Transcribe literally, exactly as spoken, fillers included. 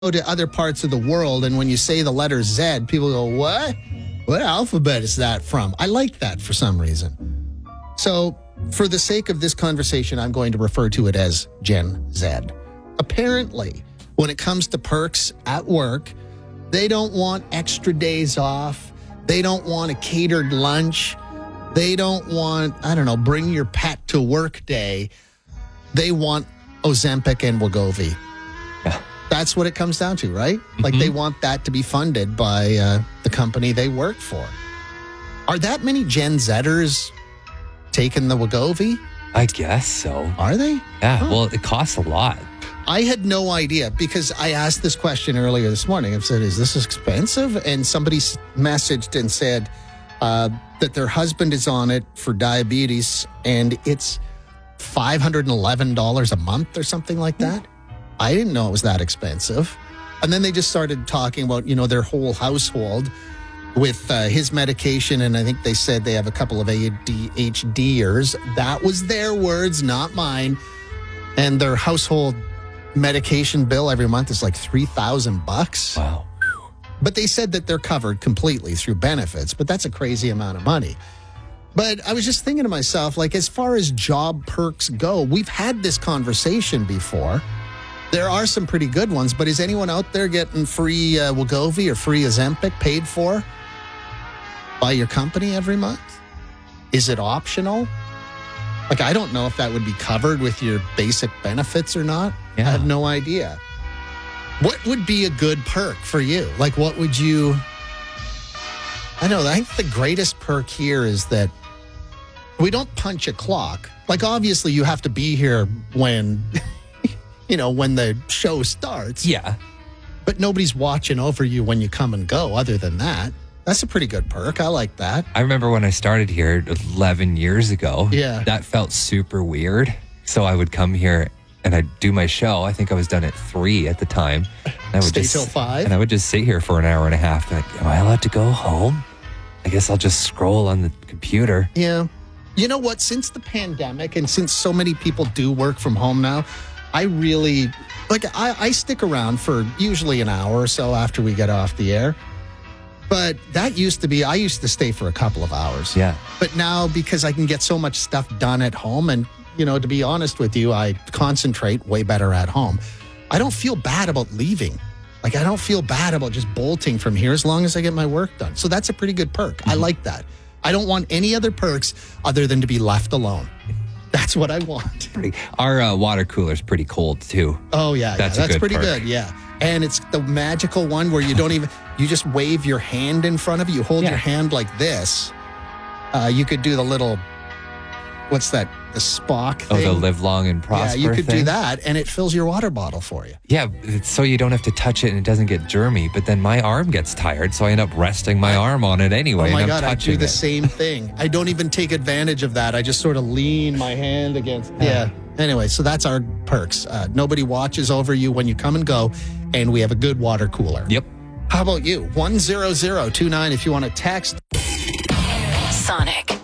to other parts of the world, and when you say the letter Z, people go, what? What alphabet is that from? I like that for some reason. So for the sake of this conversation, I'm going to refer to it as Gen Z. Apparently, when it comes to perks at work, they don't want extra days off. They don't want a catered lunch. They don't want, I don't know, bring your pet to work day. They want Ozempic and Wegovy. Yeah. That's what it comes down to, right? Mm-hmm. Like they want that to be funded by uh, the company they work for. Are that many Gen Zers taking the Wegovy? I guess so. Are they? Yeah, Huh. well, it costs a lot. I had no idea because I asked this question earlier this morning. I said, is this expensive? And somebody s- messaged and said uh, that their husband is on it for diabetes and it's five hundred eleven dollars a month or something like that. I didn't know it was that expensive. And then they just started talking about, you know, their whole household with uh, his medication. And I think they said they have a couple of A D H D ers. That was their words, not mine. And their household medication bill every month is like three thousand bucks. Wow. But they said that they're covered completely through benefits, but that's a crazy amount of money. But I was just thinking to myself, like, as far as job perks go, we've had this conversation before. There are some pretty good ones, but is anyone out there getting free uh, Wegovy or free Ozempic paid for by your company every month? Is it optional? Like, I don't know if that would be covered with your basic benefits or not. Yeah. I have no idea. What would be a good perk for you? Like, what would you... I know, I think the greatest perk here is that we don't punch a clock. Like, obviously, you have to be here when... you know, when the show starts. Yeah. But nobody's watching over you when you come and go other than that. That's a pretty good perk. I like that. I remember when I started here eleven years ago. Yeah. That felt super weird. So I would come here and I'd do my show. I think I was done at three at the time. And I would Stay just, till five? And I would just sit here for an hour and a half. Like, am I allowed to go home? I guess I'll just scroll on the computer. Yeah. You know what? Since the pandemic and since so many people do work from home now, I really, like, I, I stick around for usually an hour or so after we get off the air. But that used to be, I used to stay for a couple of hours. Yeah. But now, because I can get so much stuff done at home, and, you know, to be honest with you, I concentrate way better at home. I don't feel bad about leaving. Like, I don't feel bad about just bolting from here as long as I get my work done. So that's a pretty good perk. Mm-hmm. I like that. I don't want any other perks other than to be left alone. That's what I want. Pretty, our uh, water cooler's pretty cold, too. Oh, yeah. That's yeah. a That's good pretty perk. good. Yeah. And it's the magical one where you don't even, you just wave your hand in front of you. You hold Yeah. your hand like this. Uh, you could do the little, what's that? The Spock Oh, thing. the live long and prosper Yeah, you could thing? do that, and it fills your water bottle for you. Yeah, it's so you don't have to touch it and it doesn't get germy. But then my arm gets tired, so I end up resting my arm on it anyway. Oh my and I'm God, I do touching the it. same thing. I don't even take advantage of that. I just sort of lean my hand against. Yeah. Anyway, so that's our perks. Uh, nobody watches over you when you come and go, and we have a good water cooler. Yep. How about you? one zero zero two nine if you want to text. Sonic.